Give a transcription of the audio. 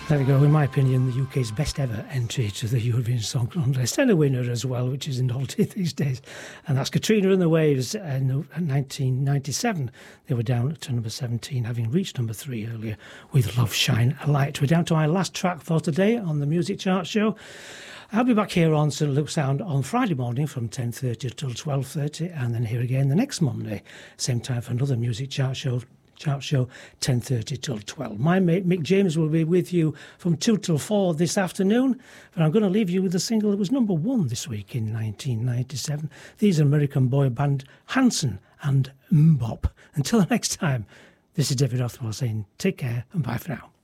There we go, in my opinion, the UK's best ever entry to the Eurovision Song Contest, and a winner as well, which is a novelty these days. And that's Katrina and the Waves in 1997. They were down to number 17, having reached number 3 earlier with Love Shine a Light. We're down to our last track for today on the Music Chart Show. I'll be back here on St Luke's Sound on Friday morning from 10:30 till 12:30, and then here again the next Monday, same time for another Music Chart Show, 10:30 till 12. My mate Mick James will be with you from 2 till 4 this afternoon, but I'm going to leave you with a single that was number 1 this week in 1997. These are American boy band Hanson and Mbop. Until next time, this is David Othwell saying take care and bye for now.